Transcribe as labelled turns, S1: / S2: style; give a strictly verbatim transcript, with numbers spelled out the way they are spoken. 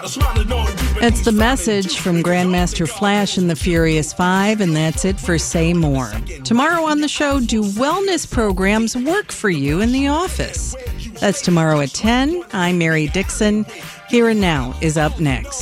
S1: That's the message from Grandmaster Flash and the Furious Five, and that's it for Say More. Tomorrow on the show, do wellness programs work for you in the office? That's tomorrow at ten. I'm Mary Dixon. Here and Now is up next.